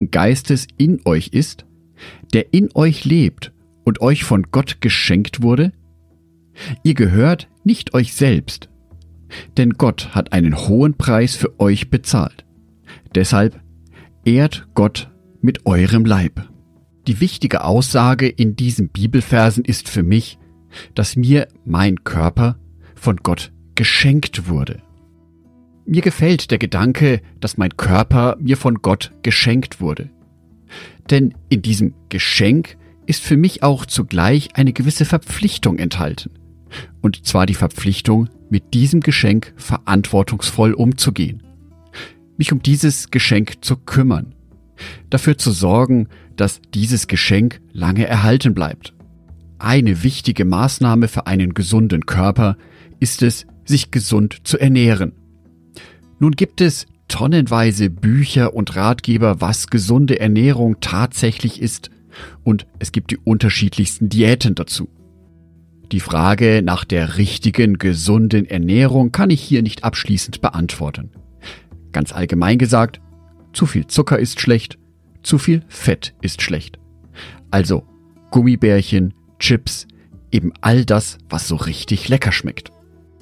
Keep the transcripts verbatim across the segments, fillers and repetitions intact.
Heiligen Geistes in euch ist, der in euch lebt und euch von Gott geschenkt wurde? Ihr gehört nicht euch selbst, denn Gott hat einen hohen Preis für euch bezahlt. Deshalb ehrt Gott mit eurem Leib. Die wichtige Aussage in diesen Bibelversen ist für mich, dass mir mein Körper von Gott geschenkt wurde. Mir gefällt der Gedanke, dass mein Körper mir von Gott geschenkt wurde. Denn in diesem Geschenk ist für mich auch zugleich eine gewisse Verpflichtung enthalten. Und zwar die Verpflichtung, mit diesem Geschenk verantwortungsvoll umzugehen. Mich um dieses Geschenk zu kümmern. Dafür zu sorgen, dass dieses Geschenk lange erhalten bleibt. Eine wichtige Maßnahme für einen gesunden Körper ist es, sich gesund zu ernähren. Nun gibt es tonnenweise Bücher und Ratgeber, was gesunde Ernährung tatsächlich ist, und es gibt die unterschiedlichsten Diäten dazu. Die Frage nach der richtigen, gesunden Ernährung kann ich hier nicht abschließend beantworten. Ganz allgemein gesagt, zu viel Zucker ist schlecht, zu viel Fett ist schlecht. Also Gummibärchen, Chips, eben all das, was so richtig lecker schmeckt.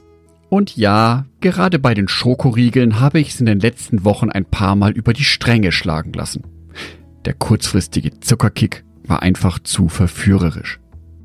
Und ja, gerade bei den Schokoriegeln habe ich es in den letzten Wochen ein paar Mal über die Stränge schlagen lassen. Der kurzfristige Zuckerkick war einfach zu verführerisch.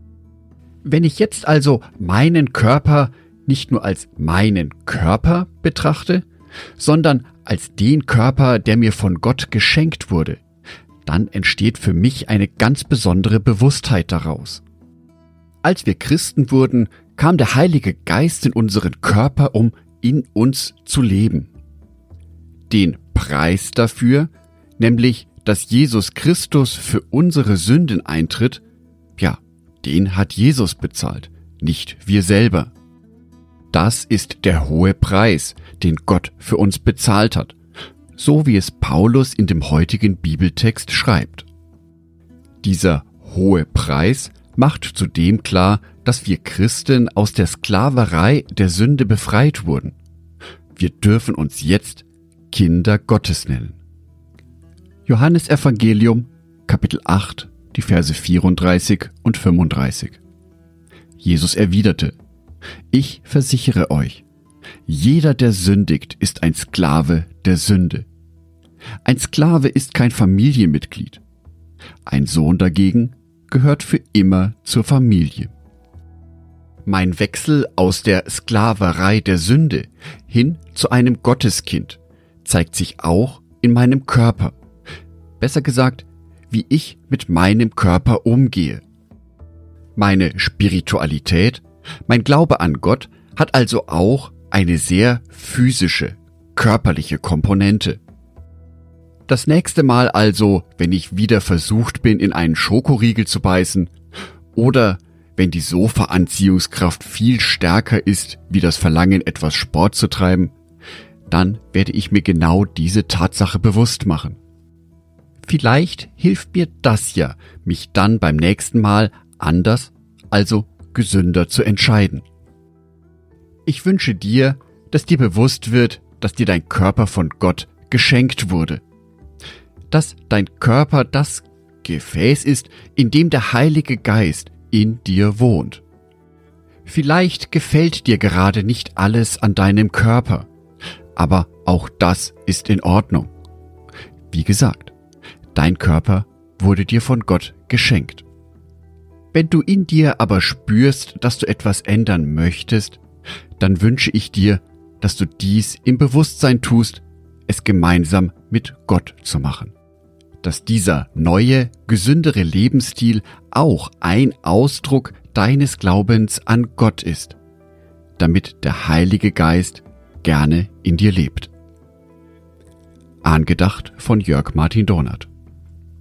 Wenn ich jetzt also meinen Körper nicht nur als meinen Körper betrachte, sondern als den Körper, der mir von Gott geschenkt wurde, dann entsteht für mich eine ganz besondere Bewusstheit daraus. Als wir Christen wurden, kam der Heilige Geist in unseren Körper, um in uns zu leben. Den Preis dafür, nämlich, dass Jesus Christus für unsere Sünden eintritt, ja, den hat Jesus bezahlt, nicht wir selber. Das ist der hohe Preis, den Gott für uns bezahlt hat, so wie es Paulus in dem heutigen Bibeltext schreibt. Dieser hohe Preis macht zudem klar, dass wir Christen aus der Sklaverei der Sünde befreit wurden. Wir dürfen uns jetzt Kinder Gottes nennen. Johannesevangelium, Kapitel acht, die Verse vierunddreißig und fünfunddreißig. Jesus erwiderte: Ich versichere euch, jeder, der sündigt, ist ein Sklave der Sünde. Ein Sklave ist kein Familienmitglied. Ein Sohn dagegen gehört für immer zur Familie. Mein Wechsel aus der Sklaverei der Sünde hin zu einem Gotteskind zeigt sich auch in meinem Körper. Besser gesagt, wie ich mit meinem Körper umgehe. Meine Spiritualität, mein Glaube an Gott hat also auch eine sehr physische, körperliche Komponente. Das nächste Mal also, wenn ich wieder versucht bin, in einen Schokoriegel zu beißen, oder wenn die Sofa-Anziehungskraft viel stärker ist, wie das Verlangen, etwas Sport zu treiben, dann werde ich mir genau diese Tatsache bewusst machen. Vielleicht hilft mir das ja, mich dann beim nächsten Mal anders, also gesünder zu entscheiden. Ich wünsche dir, dass dir bewusst wird, dass dir dein Körper von Gott geschenkt wurde. Dass dein Körper das Gefäß ist, in dem der Heilige Geist in dir wohnt. Vielleicht gefällt dir gerade nicht alles an deinem Körper, aber auch das ist in Ordnung. Wie gesagt, dein Körper wurde dir von Gott geschenkt. Wenn du in dir aber spürst, dass du etwas ändern möchtest, dann wünsche ich dir, dass du dies im Bewusstsein tust, es gemeinsam mit Gott zu machen. Dass dieser neue, gesündere Lebensstil auch ein Ausdruck deines Glaubens an Gott ist, damit der Heilige Geist gerne in dir lebt. Angedacht von Jörg Martin Dohnert.